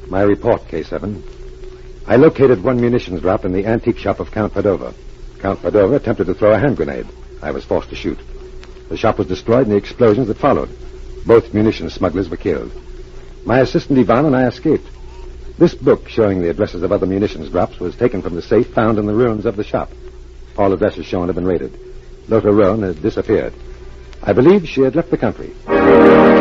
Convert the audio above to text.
My report, K7. I located one munitions drop in the antique shop of Count Padova. Count Padova attempted to throw a hand grenade. I was forced to shoot. The shop was destroyed in the explosions that followed. Both munitions smugglers were killed. My assistant Ivan and I escaped. This book showing the addresses of other munitions drops was taken from the safe found in the ruins of the shop. All addresses shown have been raided. Lotta Roan had disappeared. I believe she had left the country.